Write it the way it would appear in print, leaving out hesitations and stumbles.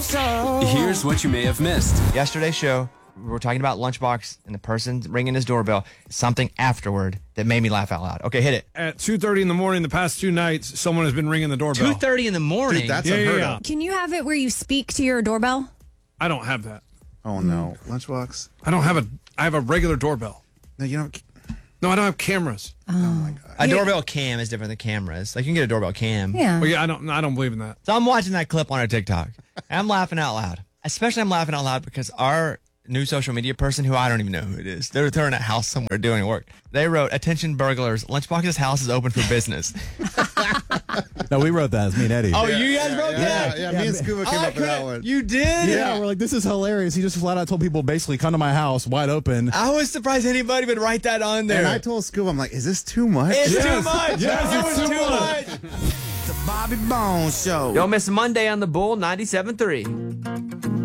Bones Show. Here's what you may have missed. Yesterday's show, we were talking about Lunchbox and the person ringing his doorbell. Something afterward that made me laugh out loud. Okay, hit it. At 2:30 in the morning, the past 2 nights, someone has been ringing the doorbell. 2:30 in the morning. Dude, that's Yeah, unheard yeah. of. Can you have it where you speak to your doorbell? I don't have that. Oh, no. Lunchbox? I have a regular doorbell. No, you don't. No, I don't have cameras. A doorbell cam is different than cameras. Like, you can get a doorbell cam. Yeah. Well, yeah, I don't believe in that. So I'm watching that clip on our TikTok, and I'm laughing out loud. Especially I'm laughing out loud because our new social media person, who I don't even know who it is, they're in a house somewhere doing work. They wrote, "Attention burglars, Lunchbox's house is open for business." No, we wrote that. It's me and Eddie. Oh, you guys wrote that? Yeah, me and Scuba came up with that one. You did? Yeah, we're like, this is hilarious. He just flat out told people basically come to my house wide open. I was surprised anybody would write that on there. And I told Scuba, I'm like, is this too much? It's Yes. too much. Yes, It it's was too too much. much. The Bobby Bones Show. Don't miss Monday on the Bull 97.3.